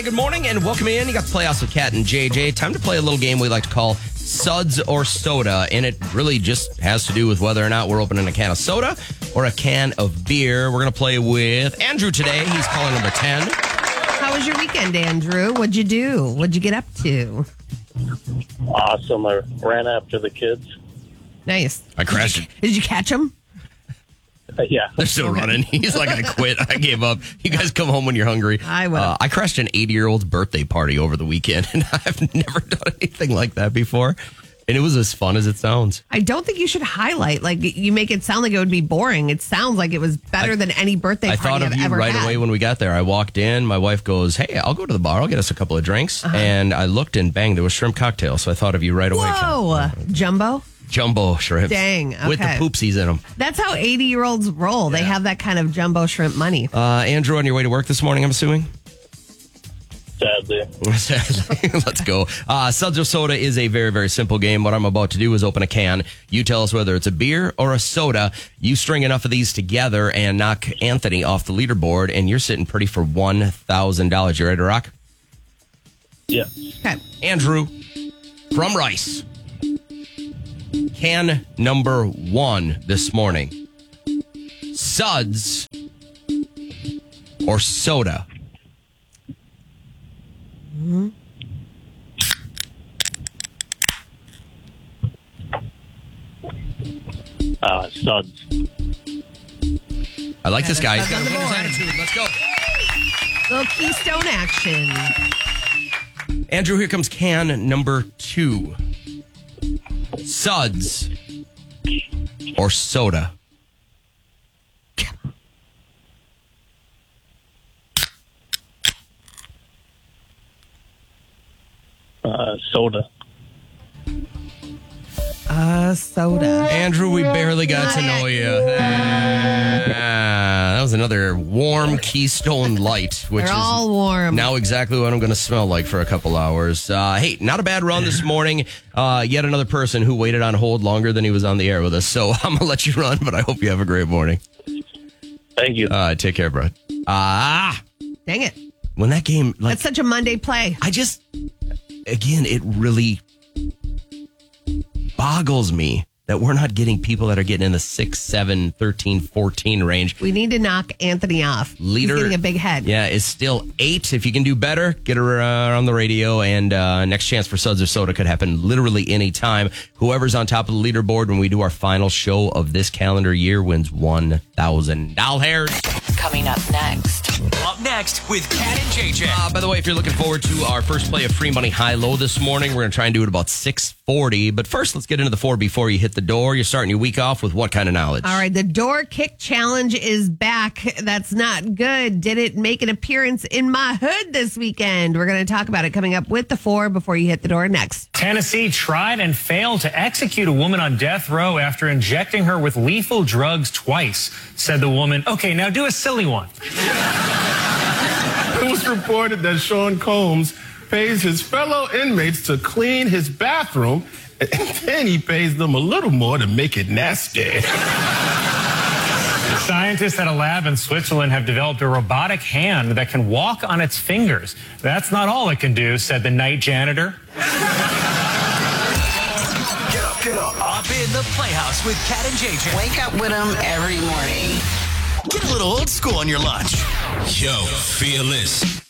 Hey, good morning and welcome in. You got the Playoffs with Kat and JJ. Time to play a little game we like to call Suds or Soda, and it really just has to do with whether or not we're opening a can of soda or a can of beer. We're going to play with Andrew today. He's calling number 10. How was your weekend, Andrew? What'd you do? What'd you get up to? Awesome. I ran after the kids. Nice. I crashed it. Did you catch them? Yeah. They're still running. He's like, I quit. I gave up. You guys come home when you're hungry. I will. I crashed an 80-year-old's birthday party over the weekend, and I've never done anything like that before. And it was as fun as it sounds. I don't think you should highlight. Like, you make it sound like it would be boring. It sounds like it was better than any birthday I party thought of I've you ever right had. away when we got there. I walked in. My wife goes, hey, I'll go to the bar. I'll get us a couple of drinks. And I looked and bang, there was shrimp cocktail. So I thought of you right away. Whoa. Jumbo? Jumbo shrimp. Dang, With the okay. poopsies in them. That's how 80-year-olds roll. They have that kind of jumbo shrimp money. Andrew, on your way to work this morning, I'm assuming? Sadly. Let's go. Suds or Soda is a very, very simple game. What I'm about to do is open a can. You tell us whether it's a beer or a soda. You string enough of these together and knock Anthony off the leaderboard, and you're sitting pretty for $1,000. You ready to rock? Yeah. Okay. Andrew, from Rice. Can number 1 this morning. Suds or soda? Suds. I like this guy. Suds He's got on a the winner's board. attitude. Let's go. Little Keystone action. Andrew, here comes can number 2. Suds or soda? Soda. Soda. Andrew, we barely got to know you. That was another warm Keystone Light, which They're is all warm. now exactly what I'm going to smell like for a couple hours. Hey, not a bad run this morning. Yet another person who waited on hold longer than he was on the air with us. So I'm going to let you run, but I hope you have a great morning. Thank you. Take care, bro. Dang it. When that game, like, That's such a Monday play. again, it really boggles me that we're not getting people that are getting in the 6, 7, 13, 14 range. We need to knock Anthony off. Leader, He's getting a big head. Yeah, is still 8. If you can do better, get her on the radio. And next chance for Suds or Soda could happen literally any time. Whoever's on top of the leaderboard when we do our final show of this calendar year wins $1,000. Coming up next. Up next with Kat and JJ. By the way, if you're looking forward to our first play of Free Money High-Low this morning, we're going to try and do it about 6:40. But first, let's get into the 4 before you hit the door. You're starting your week off with what kind of knowledge? All right, the door kick challenge is back. That's not good. Did it make an appearance in my hood this weekend? We're going to talk about it coming up with the 4 before you hit the door next. Tennessee tried and failed to execute a woman on death row after injecting her with lethal drugs twice, said the woman. Okay, now do a silly one. It was reported that Sean Combs pays his fellow inmates to clean his bathroom, and then he pays them a little more to make it nasty. Scientists at a lab in Switzerland have developed a robotic hand that can walk on its fingers. That's not all it can do, said the night janitor. Get up. Up in the Playhouse with Kat and JJ. Wake up with them every morning. Get a little old school on your lunch. Yo, feel this.